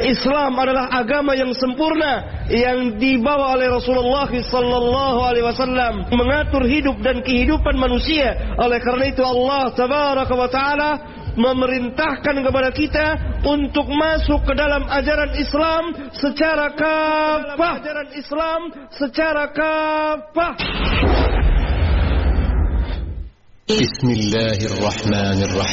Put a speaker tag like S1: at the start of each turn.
S1: Islam adalah agama yang sempurna yang dibawa oleh Rasulullah sallallahu alaihi wasallam, mengatur hidup dan kehidupan manusia. Oleh karena itu Allah tabaraka wa taala memerintahkan kepada kita untuk masuk ke dalam ajaran Islam secara kafah.
S2: Bismillahirrahmanirrahim.